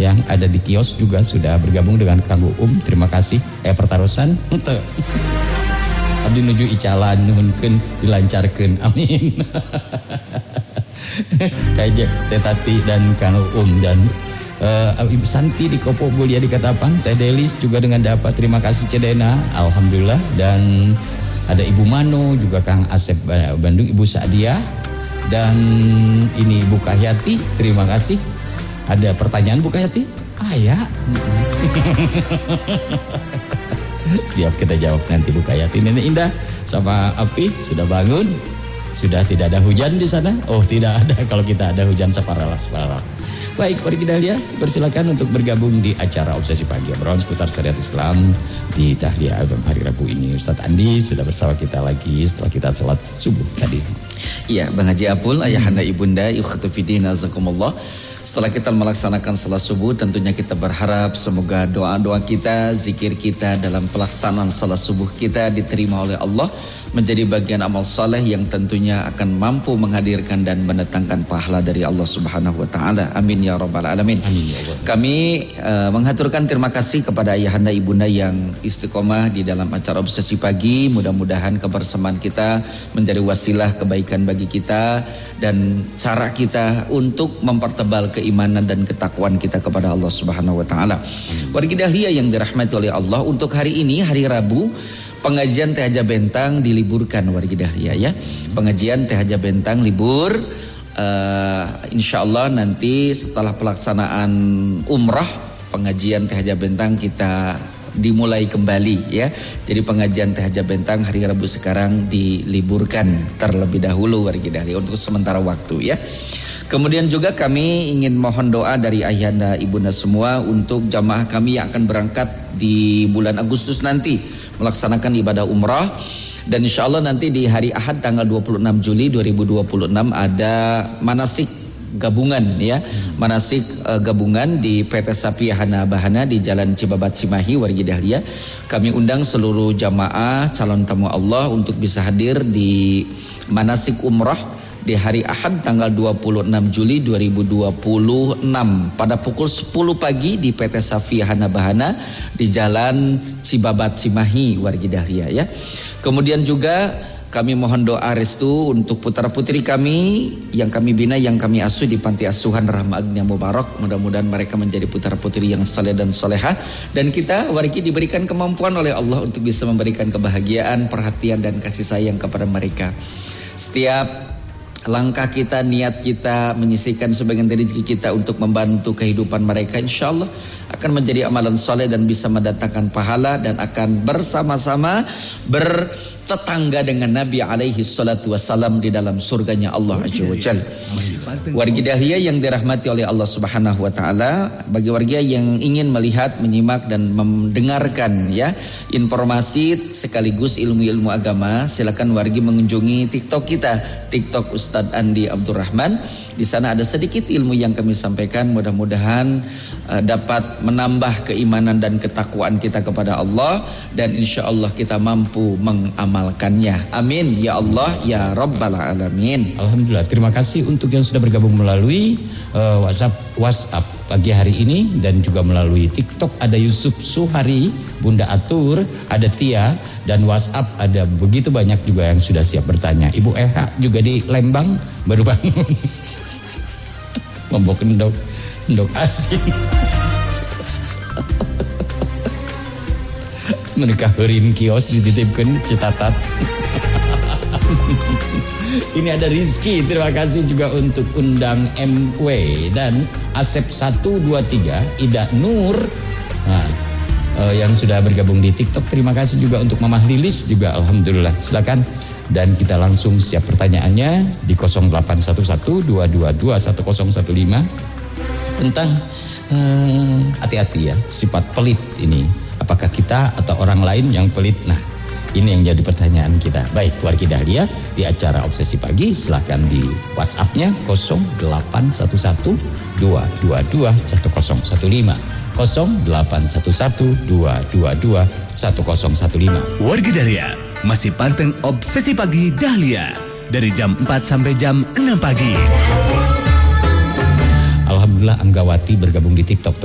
yang ada di kios juga sudah bergabung dengan Kang Terima kasih. Pertarusan abdi nuju icalan nuhunkeun dilancarkeun. Amin. Kayak Teti dan Kang dan Ibu Santi di Kopo Bulia di Katapang, saya Delis juga dengan dapat. Terima kasih Cedena, alhamdulillah. Dan ada Ibu Mano juga, Kang Asep Bandung, Ibu Sadia, dan ini Bu Kahyati. Terima kasih. Ada pertanyaan Bu Kahyati? Ya. Siap kita jawab nanti Bu Kahyati. Nenek Indah sama Api sudah bangun? Sudah tidak ada hujan di sana? Oh tidak ada, kalau kita ada hujan separalah. Baik, mari kita lihat. Persilakan untuk bergabung di acara Obsesi Pagi obrolan seputar syariat Islam di Tahliah Agam hari Rabu ini. Ustadz Andi sudah bersama kita lagi setelah kita sholat subuh tadi. Iya, Bang Haji Apul, ayahanda ibunda, ikhwatu fiddin, azakumullah. Setelah kita melaksanakan salat subuh, tentunya kita berharap semoga doa-doa kita, zikir kita dalam pelaksanaan salat subuh kita diterima oleh Allah, menjadi bagian amal saleh yang tentunya akan mampu menghadirkan dan mendatangkan pahala dari Allah Subhanahu wa taala. Amin ya rabbal alamin. Amin ya Allah. Kami mengaturkan terima kasih kepada ayahanda ibunda yang istiqomah di dalam acara Obsesi Pagi. Mudah-mudahan kebersamaan kita menjadi wasilah kebaikan bagi kita dan cara kita untuk mempertebal keimanan dan ketakwaan kita kepada Allah Subhanahu wa taala. Wargi Dahlia yang dirahmati oleh Allah, untuk hari ini hari Rabu pengajian THJ Bentang diliburkan wargi Dahlia ya. Pengajian THJ Bentang libur. Insyaallah nanti setelah pelaksanaan umrah pengajian THJ Bentang kita dimulai kembali ya. Jadi pengajian THJ Bentang hari Rabu sekarang diliburkan terlebih dahulu wargi Dahlia untuk sementara waktu ya. Kemudian juga kami ingin mohon doa dari ayahanda ibunda semua untuk jamaah kami yang akan berangkat di bulan Agustus nanti melaksanakan ibadah umrah. Dan insya Allah nanti di hari Ahad tanggal 26 Juli 2026 ada manasik gabungan ya. Manasik gabungan di PT Sapi Hana Bahana di Jalan Cibabat Cimahi wargi Dahlia. Kami undang seluruh jamaah calon tamu Allah untuk bisa hadir di manasik umrah di hari Ahad tanggal 26 Juli 2026 pada pukul 10 pagi di PT Safi Hana Bahana di Jalan Cibabat Cimahi wargi Dahlia ya. Kemudian juga kami mohon doa restu untuk putra-putri kami yang kami bina, yang kami asuh di Panti Asuhan Rahma Agnia Mubarak. Mudah-mudahan mereka menjadi putra-putri yang saleh dan salehah, dan kita wargi diberikan kemampuan oleh Allah untuk bisa memberikan kebahagiaan, perhatian dan kasih sayang kepada mereka. Setiap langkah kita, niat kita menyisihkan sebagian dari rezeki kita untuk membantu kehidupan mereka, insya Allah akan menjadi amalan soleh dan bisa mendatangkan pahala dan akan bersama-sama bertetangga dengan Nabi alaihi salatu wassalam di dalam surganya Allah azza wa jalla. Wargi Dahlia yang dirahmati oleh Allah Subhanahu wa taala, bagi warga yang ingin melihat, menyimak dan mendengarkan ya informasi sekaligus ilmu-ilmu agama, silakan wargi mengunjungi TikTok kita, TikTok Ustadz Andi Abdurrahman. Di sana ada sedikit ilmu yang kami sampaikan, mudah-mudahan dapat menambah keimanan dan ketakwaan kita kepada Allah, dan insya Allah kita mampu mengamalkannya. Amin ya Allah ya Rabbal Alamin. Alhamdulillah, terima kasih untuk yang sudah bergabung melalui WhatsApp pagi hari ini, dan juga melalui TikTok ada Yusuf Suhari, Bunda Atur, ada Tia, dan WhatsApp ada begitu banyak juga yang sudah siap bertanya. Ibu Eha juga di Lembang baru bangun. Lombok endok asin. Menikah heurin kios dititipkeun Citatat. Ini ada Rizky, terima kasih juga untuk undang MW dan Asep 123, Ida Nur. Nah, yang sudah bergabung di TikTok, terima kasih juga untuk Mamah Lilis juga, alhamdulillah. Silakan, dan kita langsung siap pertanyaannya di 0811-222-1015 tentang hati-hati ya, sifat pelit ini. Apakah kita atau orang lain yang pelit? Nah, ini yang jadi pertanyaan kita. Baik, wargi Dahlia di acara Obsesi Pagi, silahkan di WhatsApp-nya 0811-222-1015. 0811-222-1015. Wargi Dahlia masih panteng Obsesi Pagi Dahlia dari jam 4 sampai jam 6 pagi. Alhamdulillah, Anggawati bergabung di TikTok.